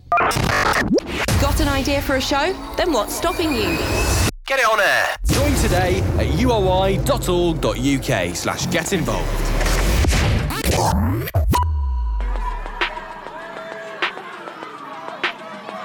Got an idea for a show? Then what's stopping you? Get it on air. Join today at uoi.org.uk/get involved.